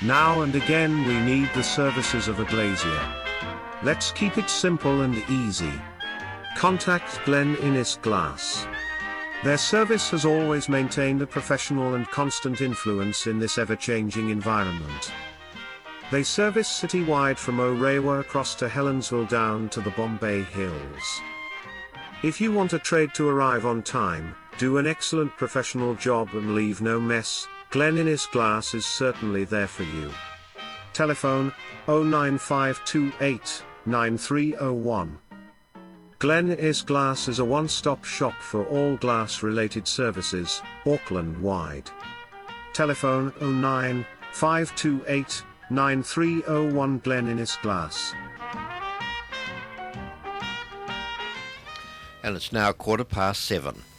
Now and again we need the services of a glazier. Let's keep it simple and easy. Contact Glen Innes Glass. Their service has always maintained a professional and constant influence in this ever-changing environment. They service citywide from Orewa across to Helensville down to the Bombay Hills. If you want a trade to arrive on time, do an excellent professional job and leave no mess, Glen Innes Glass is certainly there for you. Telephone 09528 9301. Glen Innes Glass is a one-stop shop for all glass-related services, Auckland-wide. Telephone 09528 9301 Glen Innes Glass. And it's now 7:15.